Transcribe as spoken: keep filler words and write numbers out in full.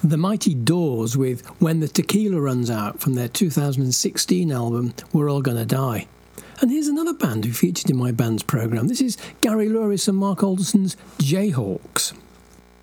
The Mighty Doors with When the Tequila Runs Out from their two thousand sixteen album We're All Gonna Die. And here's another band who featured in my band's programme. This is Gary Lewis and Mark Alderson's Jayhawks.